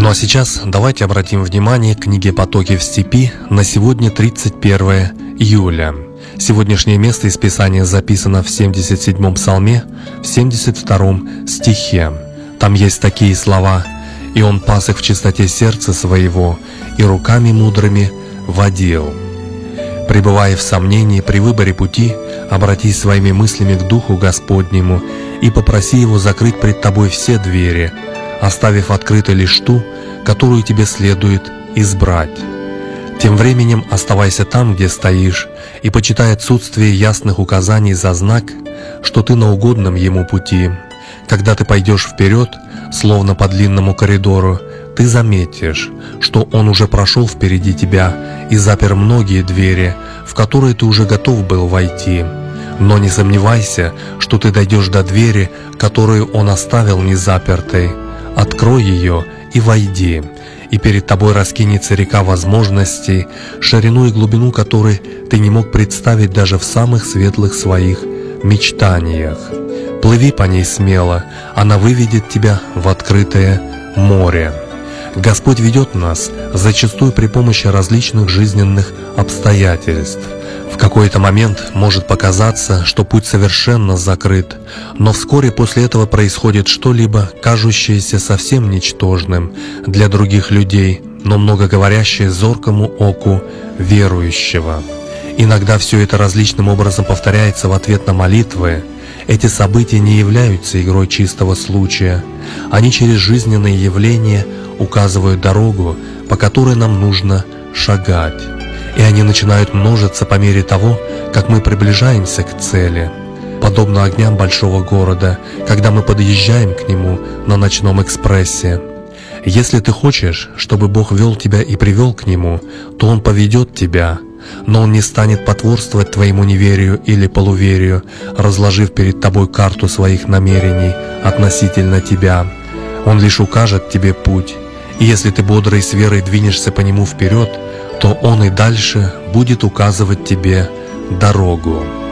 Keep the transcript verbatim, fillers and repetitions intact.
Ну а сейчас давайте обратим внимание к книге «Потоки в степи» на сегодня тридцать первое июля. Сегодняшнее место из Писания записано в семьдесят седьмом псалме, в семьдесят втором стихе. Там есть такие слова: «И он пас их в чистоте сердца своего, и руками мудрыми водил». Пребывая в сомнении при выборе пути, обратись своими мыслями к Духу Господнему и попроси Его закрыть пред тобой все двери, оставив открытой лишь ту, которую тебе следует избрать. Тем временем оставайся там, где стоишь, и почитай отсутствие ясных указаний за знак, что ты на угодном Ему пути. Когда ты пойдешь вперед, словно по длинному коридору, ты заметишь, что Он уже прошел впереди тебя и запер многие двери, в которые ты уже готов был войти. Но не сомневайся, что ты дойдешь до двери, которую Он оставил незапертой. Открой ее и войди, и перед тобой раскинется река возможностей, ширину и глубину которой ты не мог представить даже в самых светлых своих мечтаниях. Плыви по ней смело, она выведет тебя в открытое море. Господь ведет нас зачастую при помощи различных жизненных обстоятельств. В какой-то момент может показаться, что путь совершенно закрыт, но вскоре после этого происходит что-либо, кажущееся совсем ничтожным для других людей, но много говорящее зоркому оку верующего. Иногда все это различным образом повторяется в ответ на молитвы. Эти события не являются игрой чистого случая. Они через жизненные явления указывают дорогу, по которой нам нужно шагать. И они начинают множиться по мере того, как мы приближаемся к цели. Подобно огням большого города, когда мы подъезжаем к нему на ночном экспрессе. Если ты хочешь, чтобы Бог вел тебя и привел к Нему, то Он поведет тебя, но Он не станет потворствовать твоему неверию или полуверию, разложив перед тобой карту своих намерений относительно тебя. Он лишь укажет тебе путь, и если ты бодро и с верой двинешься по нему вперед, то Он и дальше будет указывать тебе дорогу.